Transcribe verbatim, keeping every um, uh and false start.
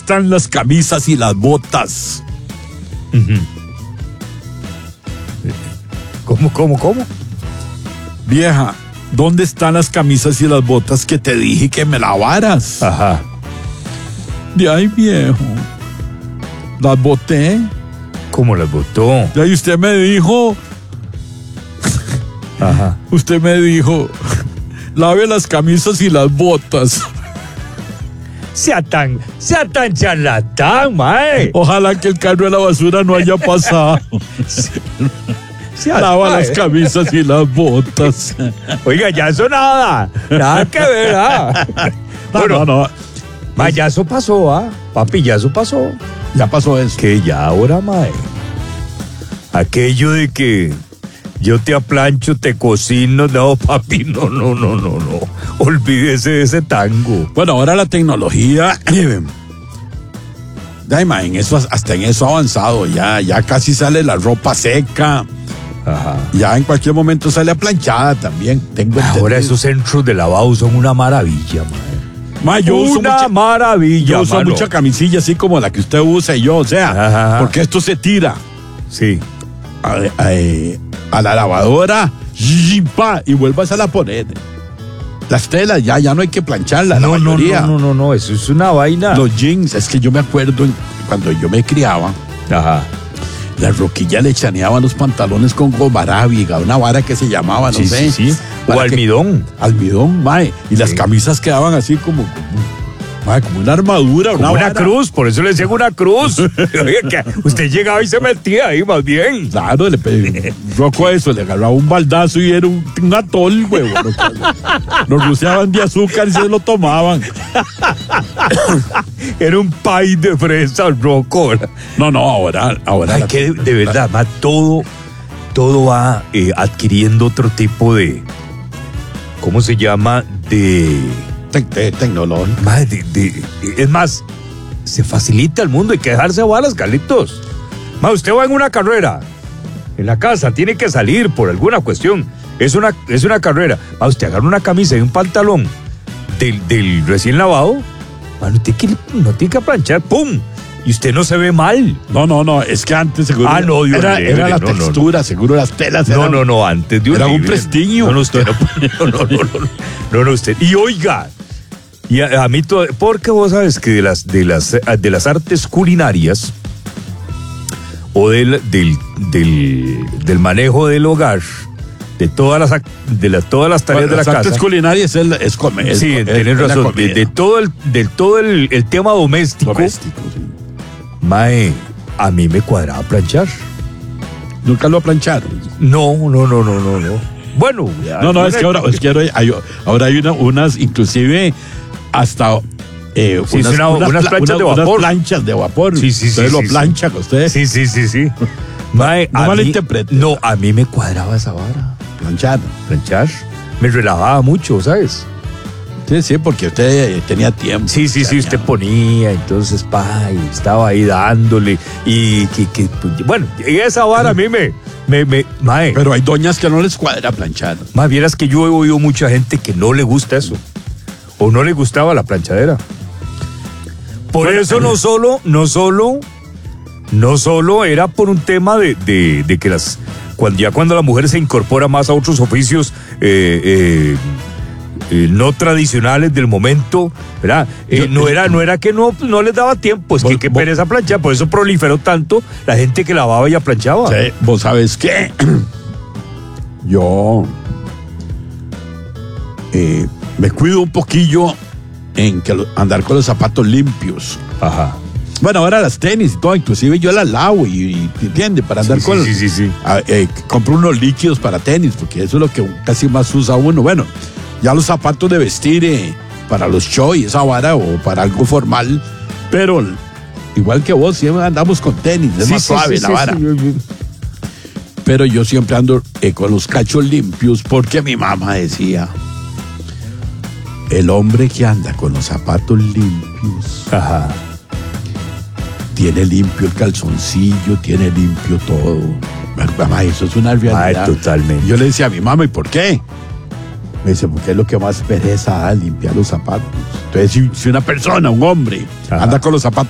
están las camisas y las botas? Uh-huh. ¿Cómo, cómo, cómo? Vieja, ¿dónde están las camisas y las botas que te dije que me lavaras? Ajá. De ahí, viejo. Las boté. ¿Cómo las botó? De ahí usted me dijo. Ajá. Usted me dijo, lave las camisas y las botas. Sea tan, sea tan charlatán, mae. Ojalá que el carro de la basura no haya pasado. Sea Lava mae. las camisas y las botas. Oiga, ya eso nada. Nada que ver, ¿ah? No, Bueno, no, no. mae, ya eso pasó, ¿ah? Papi, ya eso pasó. Ya pasó eso. Que ya ahora, mae. Aquello de que yo te aplancho, te cocino, no, papi, no, no, no, no, no. Olvídese de ese tango. Bueno, ahora la tecnología, Daima, en eso, hasta en eso ha avanzado. Ya, ya casi sale la ropa seca. Ajá. Ya en cualquier momento sale a planchada también. Tengo Ahora entendido. esos centros de lavado son una maravilla, mae. Ma, yo uso Una mucha, maravilla, yo uso mano. mucha camisilla así como la que usted usa y yo, o sea, Ajá. porque esto se tira Sí. a, a- a la lavadora y, pa, y vuelvas a la poner. Las telas ya, ya no hay que plancharlas, la No, no, mayoría. no, no, no, no, eso es una vaina. Los jeans, es que yo me acuerdo en- cuando yo me criaba, Ajá. la roquilla le chaneaban los pantalones con goma arábiga, una vara que se llamaba, no Sí, sé. sí, sí. O para que- almidón. Almidón, mae. Y las Sí. camisas quedaban así como, como, mae, como una armadura, Como una vara. cruz, por eso le decían una cruz. Oye, que usted llegaba y se metía ahí, más bien. Claro, le pe- Rocco eso, le agarraba un baldazo y era un, un atol, huevo. Lo rociaban de azúcar y se lo tomaban. Era un pay de fresa, Rocco. No, no, ahora, ahora. Ay, la- que de, de verdad, ma, todo, todo va eh, adquiriendo otro tipo de, ¿cómo se llama? De, te- te- tecnológico. ma, de, de- es más, se facilita el mundo, hay que dejarse balas, Carlitos. Ma, usted va en una carrera, en la casa, tiene que salir por alguna cuestión, es una, es una carrera. Ma, usted agarra una camisa y un pantalón del, del recién lavado, ma, no tiene que, no tiene que planchar, ¡pum! Y usted no se ve mal. No, no, no, es que antes seguro. Ah, no, Dios era, libre, era la no, no, no. textura, seguro las telas. No, eran- no, no, antes de un Era un libre. prestigio. No, no, usted no, no, no, no, no, no, no, usted. Y oiga, y a, a mí todo, porque vos sabes que de las, de las, de las artes culinarias o del, del, del, del manejo del hogar, de todas las, ac- de las, todas las tareas Bueno, de la las artes casa. culinarias es, es comer. es- Sí, es- tenés es la razón. De, comida. de todo el, de todo el, el tema doméstico, Doméstico, sí. mae, a mí me cuadraba planchar. Nunca lo plancharon. No, no, no, no, no, no. Bueno, ya, No, no, es una- que ahora, es que ahora hay, ahora hay una- unas, inclusive, hasta eh, Sí, unas, sí, una- unas unas pla- planchas de unas vapor. planchas de vapor. Sí, sí, sí, Ustedes lo sí, sí. planchan ustedes. Sí, sí, sí, sí. Mae, No a mí- malinterprete. No, a mí me cuadraba esa vara. Planchar. Planchar. Me relajaba mucho, ¿sabes? Sí, sí, porque usted eh, tenía tiempo. Sí, sí, sí, usted ponía, entonces, pa, y estaba ahí dándole. Y que, que pues, bueno, y esa vara a mí me, me, me, mae. Pero hay doñas que no les cuadra planchar. Más vieras que yo he oído mucha gente que no le gusta eso. O no le gustaba la planchadera. Por Bueno, eso no solo, no solo, no solo era por un tema de, de, de que las, cuando ya cuando la mujer se incorpora más a otros oficios eh, eh, eh, no tradicionales del momento, ¿verdad? Eh, Yo- no era, no era que no, no les daba tiempo, es que Vos- qué vos- pereza planchar, por eso proliferó tanto la gente que lavaba y aplanchaba. Sí, vos sabes qué. Yo eh, me cuido un poquillo en que lo- andar con los zapatos limpios. Ajá. Bueno, ahora las tenis y todo, inclusive yo las lavo y, y ¿entiendes? Para andar Sí, con... sí, sí, sí, sí. Ah, eh, compro unos líquidos para tenis, porque eso es lo que casi más usa uno. Bueno, ya los zapatos de vestir eh, para los shows y esa vara o para algo formal, pero igual que vos, siempre andamos con tenis, es Sí, más sí, suave sí, la sí, vara. sí. Pero yo siempre ando eh, con los cachos limpios porque mi mamá decía, el hombre que anda con los zapatos limpios Ajá. tiene limpio el calzoncillo, tiene limpio todo. Mamá, eso es una realidad. Ay, totalmente. Yo le decía a mi mamá, ¿y por qué? Me dice, porque es lo que más pereza da, limpiar los zapatos. Entonces, si, si una persona, un hombre, Ajá. anda con los zapatos